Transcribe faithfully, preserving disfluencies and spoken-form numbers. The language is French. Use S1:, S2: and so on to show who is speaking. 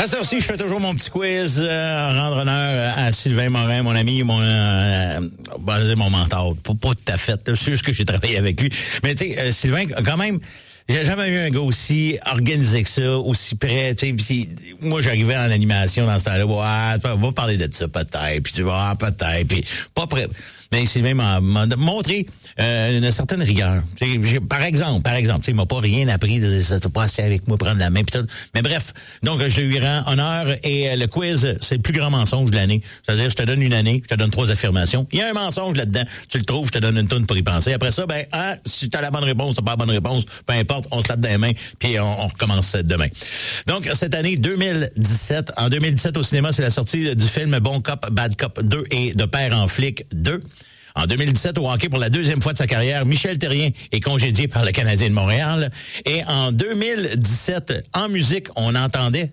S1: À ça aussi, je fais toujours mon petit quiz, euh, rendre honneur à Sylvain Morin, mon ami, mon euh, bon, mon mentor. Pas, pas tout à fait, c'est juste que j'ai travaillé avec lui. Mais tu sais, euh, Sylvain, quand même, j'ai jamais eu un gars aussi organisé que ça, aussi prêt. Tu sais, moi, j'arrivais en animation dans ce temps-là. Ouais, on va parler de ça peut-être. Puis tu vas, ah, peut-être. Puis pas prêt. Mais Sylvain m'a, m'a montré euh, une certaine rigueur. J'ai, par exemple, par exemple, il m'a pas rien appris de ça, pas assis avec moi, prendre la main, pis tout. Mais bref, donc je lui rends honneur et euh, le quiz, c'est le plus grand mensonge de l'année. C'est-à-dire, je te donne une année, je te donne trois affirmations. Il y a un mensonge là-dedans. Tu le trouves, je te donne une toune pour y penser. Après ça, ben, hein, si t'as la bonne réponse, t'as pas la bonne réponse, peu importe, on se tape dans les mains, puis on, on recommence demain. Donc, cette année deux mille dix-sept, en deux mille dix-sept au cinéma, c'est la sortie du film Bon Cop, Bad Cop deux et De Père en flic deux. En deux mille dix-sept, au hockey, pour la deuxième fois de sa carrière, Michel Therrien est congédié par le Canadien de Montréal. Et en deux mille dix-sept, en musique, on entendait